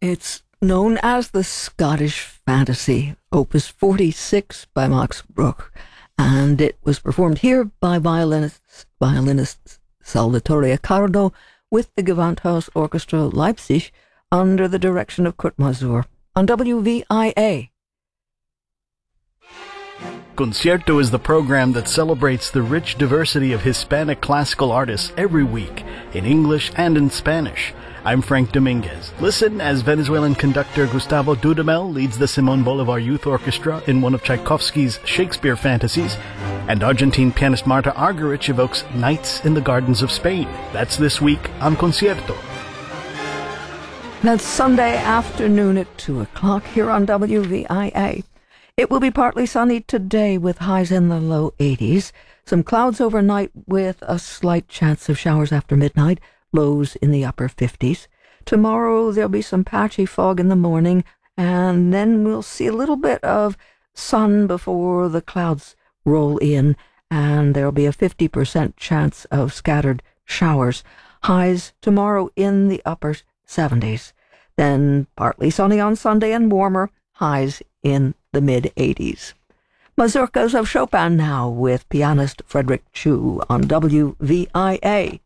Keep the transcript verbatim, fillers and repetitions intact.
It's known as the Scottish Fantasy, Opus forty-six by Max Bruch, and it was performed here by violinist, violinist Salvatore Accardo with the Gewandhaus Orchestra Leipzig under the direction of Kurt Masur on W V I A. Concierto is the program that celebrates the rich diversity of Hispanic classical artists every week, in English and in Spanish. I'm Frank Dominguez. Listen as Venezuelan conductor Gustavo Dudamel leads the Simón Bolívar Youth Orchestra in one of Tchaikovsky's Shakespeare fantasies, and Argentine pianist Marta Argerich evokes Nights in the Gardens of Spain. That's this week on Concierto. That's Sunday afternoon at two o'clock here on W V I A. It will be partly sunny today with highs in the low eighties. Some clouds overnight with a slight chance of showers after midnight, lows in the upper fifties. Tomorrow there'll be some patchy fog in the morning, and then we'll see a little bit of sun before the clouds roll in, and there'll be a fifty percent chance of scattered showers. Highs tomorrow in the upper seventies. Then partly sunny on Sunday and warmer, highs in the mid-eighties. Mazurkas of Chopin now with pianist Frederick Chu on W V I A.